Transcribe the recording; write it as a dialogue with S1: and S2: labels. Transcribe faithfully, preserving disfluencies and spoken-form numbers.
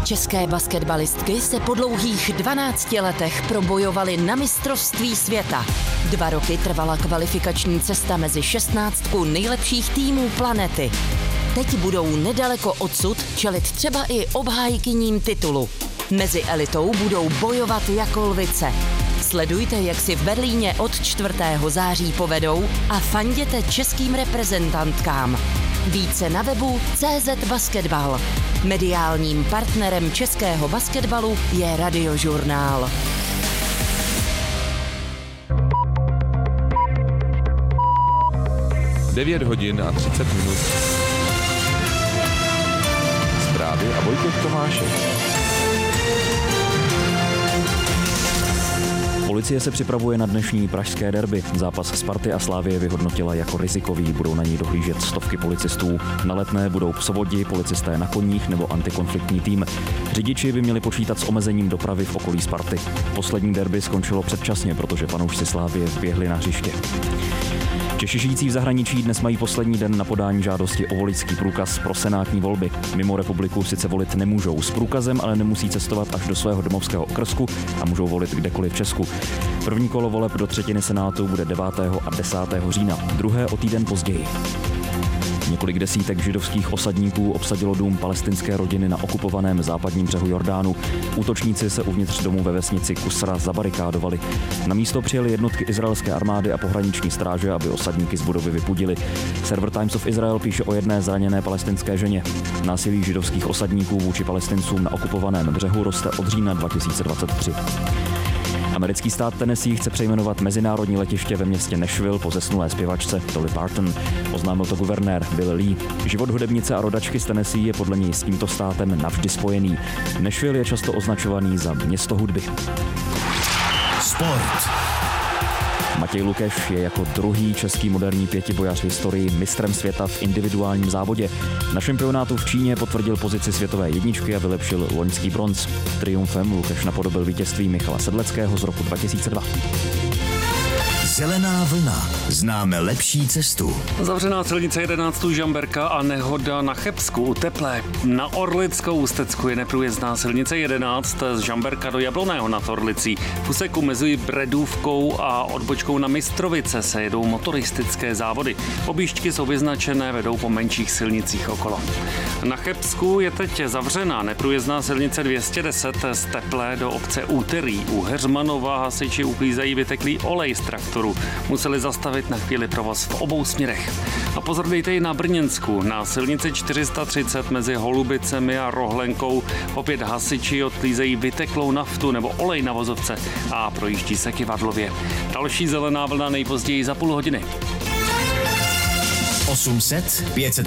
S1: České basketbalistky se po dlouhých dvanácti letech probojovaly na mistrovství světa. Dva roky trvala kvalifikační cesta mezi šestnáctku nejlepších týmů planety. Teď budou nedaleko odsud čelit třeba i obhájkyním titulu. Mezi elitou budou bojovat jako lvice. Sledujte, jak si v Berlíně od čtvrtého září povedou a fanděte českým reprezentantkám. Více na webu C Z Basketball. Mediálním partnerem českého basketbalu je Radiožurnál.
S2: devět hodin a třicet minut. Zprávy a Vojtěch Tomášek.
S3: Policie se připravuje na dnešní pražské derby. Zápas Sparty a Slavie vyhodnotila jako rizikový. Budou na něj dohlížet stovky policistů. Na Letné budou psovodi, policisté na koních nebo antikonfliktní tým. Řidiči by měli počítat s omezením dopravy v okolí Sparty. Poslední derby skončilo předčasně, protože fanoušci Slavie vběhli na hřiště. Češi žijící v zahraničí dnes mají poslední den na podání žádosti o voličský průkaz pro senátní volby. Mimo republiku sice volit nemůžou s průkazem, ale nemusí cestovat až do svého domovského okrsku a můžou volit kdekoliv v Česku. První kolo voleb do třetiny senátu bude devátého a desátého října, druhé o týden později. Několik desítek židovských osadníků obsadilo dům palestinské rodiny na okupovaném západním břehu Jordánu. Útočníci se uvnitř domu ve vesnici Kusra zabarikádovali. Na místo přijeli jednotky izraelské armády a pohraniční stráže, aby osadníky z budovy vypudili. Server Times of Israel píše o jedné zraněné palestinské ženě. Násilí židovských osadníků vůči Palestincům na okupovaném břehu roste od října dva tisíce dvacet tři. Americký stát Tennessee chce přejmenovat mezinárodní letiště ve městě Nashville po zesnulé zpěvačce Dolly Parton. Oznámil to guvernér Bill Lee. Život hudebnice a rodačky z Tennessee je podle něj s tímto státem navždy spojený. Nashville je často označovaný za město hudby.
S4: Sport.
S3: Matěj Lukeš je jako druhý český moderní pětibojař v historii mistrem světa v individuálním závodě. Na šampionátu v Číně potvrdil pozici světové jedničky a vylepšil loňský bronz. Triumfem Lukeš napodobil vítězství Michala Sedleckého z roku dva tisíce dva.
S4: Zelená vlna. Známe lepší cestu.
S5: Zavřená silnice jedenáct Žamberka a nehoda na Chebsku u Teplé. Na Orlickou Ústecku je neprůjezdná silnice jedenáct z Žamberka do Jabloného nad Orlicí. V úseku mezi Bredůvkou a odbočkou na Mistrovice se jedou motoristické závody. Objížďky jsou vyznačené, vedou po menších silnicích okolo. Na Chebsku je teď zavřená neprůjezdná silnice dvě stě deset z Teplé do obce Úterý. U Heřmanova hasiči uklízejí vyteklý olej z traktoru. Museli zastavit na chvíli provoz v obou směrech. A pozor dejte i na Brněnsku. Na silnici čtyři sta třicet mezi Holubicemi a Rohlenkou opět hasiči odklízejí vyteklou naftu nebo olej na vozovce a projíždí se Kyvadlově. Další zelená vlna nejpozději za půl hodiny.
S4: osm set pět set